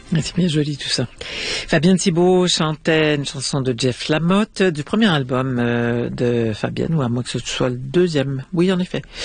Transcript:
C'est bien joli tout ça. Fabienne Thibault chantait une chanson de Jeff Lamotte du premier album de Fabienne, ou à moins que ce soit le deuxième. Oui, en effet.